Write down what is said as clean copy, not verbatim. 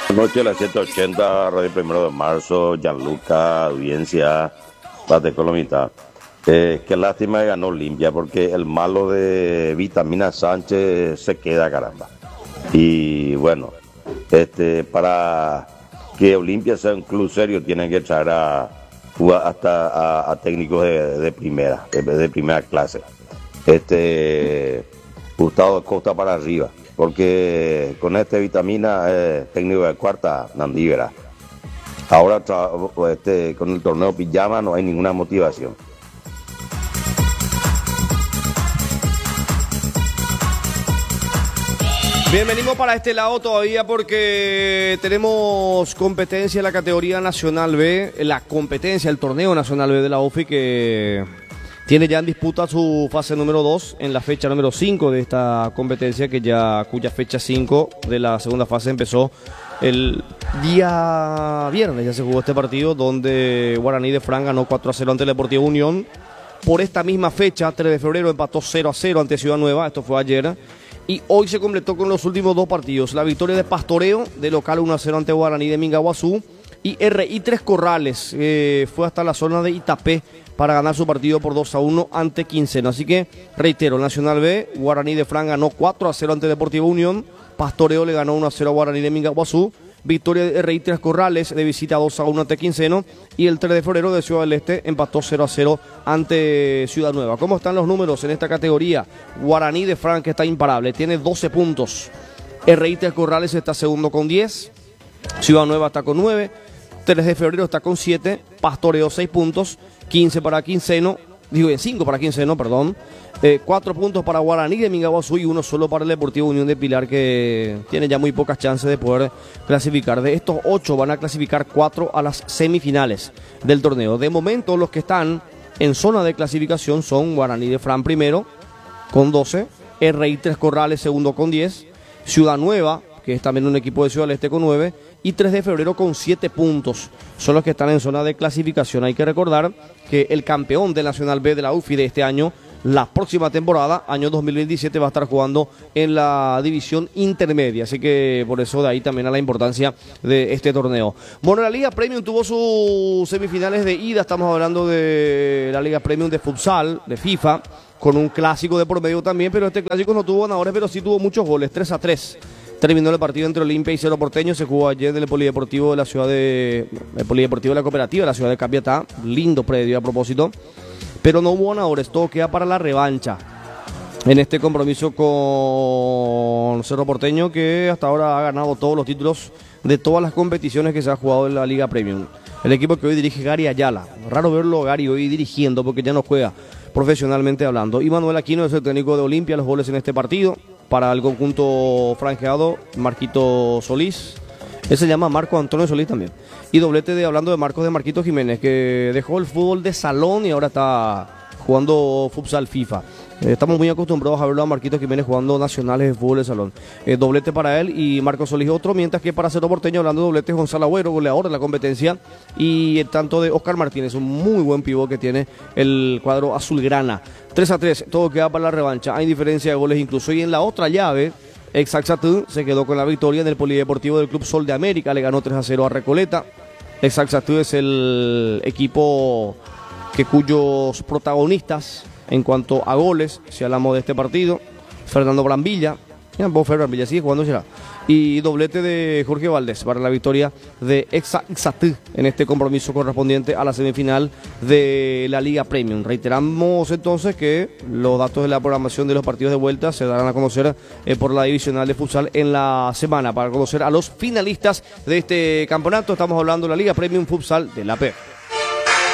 Noche a las 7:80, Radio Primero de Marzo, Gianluca, audiencia, Bate Colomita. Qué lástima que ganó Olimpia, porque el malo de Vitamina Sánchez se queda, caramba. Y bueno, para que Olimpia sea un club serio, tienen que echar a jugar hasta a técnicos de primera clase. Gustavo Costa para arriba, porque con Vitamina, técnico de cuarta, Nandívera. Ahora con el torneo pijama no hay ninguna motivación. Bien, venimos para este lado todavía porque tenemos competencia en la categoría Nacional B, la competencia, el torneo Nacional B de la UFI, que tiene ya en disputa su fase número 2 en la fecha número 5 de esta competencia, cuya fecha 5 de la segunda fase empezó el día viernes. Ya se jugó este partido donde Guaraní de Fran ganó 4-0 ante el Deportivo Unión. Por esta misma fecha, 3 de febrero, empató 0-0 ante Ciudad Nueva, esto fue ayer. Y hoy se completó con los últimos dos partidos. La victoria de Pastoreo, de local 1-0 ante Guaraní de Mingaguazú. Y RI Tres Corrales fue hasta la zona de Itapé para ganar su partido por 2-1 ante Quinceno. Así que, reitero, Nacional B, Guaraní de Fran ganó 4-0 ante Deportivo Unión. Pastoreo le ganó 1-0 a Guaraní de Mingaguazú. Victoria de RI Tres Corrales de visita 2-1 ante Quinceno. Y el 3 de febrero de Ciudad del Este empató 0-0 ante Ciudad Nueva. ¿Cómo están los números en esta categoría? Guaraní de Fran, que está imparable, tiene 12 puntos. RI Tres Corrales está segundo con 10. Ciudad Nueva está con 9. 3 de febrero está con 7. Pastoreo 6 puntos. 5 para Quinceno, 4 puntos para Guaraní de Mingaguazú y 1 solo para el Deportivo Unión de Pilar, que tiene ya muy pocas chances de poder clasificar. De estos 8 van a clasificar 4 a las semifinales del torneo. De momento, los que están en zona de clasificación son Guaraní de Fran primero con 12, RI Tres Corrales segundo con 10, Ciudad Nueva, que es también un equipo de Ciudad del Este, con 9, y 3 de febrero con 7 puntos. Son los que están en zona de clasificación. Hay que recordar que el campeón del Nacional B de la UFI de este año, la próxima temporada, año 2027, va a estar jugando en la división intermedia. Así que por eso de ahí también a la importancia de este torneo. Bueno, la Liga Premium tuvo sus semifinales de ida. Estamos hablando de la Liga Premium de futsal, de FIFA, con un clásico de por medio también, pero este clásico no tuvo ganadores, pero sí tuvo muchos goles, 3-3. Terminó el partido entre Olimpia y Cerro Porteño. Se jugó ayer en el Polideportivo de la ciudad el Polideportivo de la Cooperativa de la ciudad de Capiatá. Lindo predio a propósito. Pero no hubo ganadores, todo queda para la revancha en este compromiso con Cerro Porteño, que hasta ahora ha ganado todos los títulos de todas las competiciones que se ha jugado en la Liga Premium. El equipo que hoy dirige Gary Ayala. Raro verlo Gary hoy dirigiendo, porque ya no juega profesionalmente hablando. Y Manuel Aquino es el técnico de Olimpia. Los goles en este partido para el conjunto franjeado, Marquito Solís. Él se llama Marco Antonio Solís también. Y doblete hablando de Marquito Jiménez, que dejó el fútbol de salón y ahora está jugando futsal FIFA. Estamos muy acostumbrados a verlo a Marquito Jiménez jugando nacionales de fútbol de salón. Doblete para él y Marco Solís otro, mientras que para Cerro Porteño, hablando de doblete, Gonzalo Agüero, goleador de la competencia, y el tanto de Oscar Martínez, un muy buen pivot que tiene el cuadro azulgrana. 3-3, todo queda para la revancha. Hay diferencia de goles incluso. Y en la otra llave, Exacxatú se quedó con la victoria en el Polideportivo del Club Sol de América, le ganó 3-0 a Recoleta. Exacxatú es el equipo cuyos protagonistas en cuanto a goles, si hablamos de este partido, Fernando Brambilla, Brambilla sigue jugando, será, y doblete de Jorge Valdés para la victoria de Exacxatú en este compromiso correspondiente a la semifinal de la Liga Premium. Reiteramos entonces que los datos de la programación de los partidos de vuelta se darán a conocer por la divisional de futsal en la semana, para conocer a los finalistas de este campeonato. Estamos hablando de la Liga Premium Futsal de la P.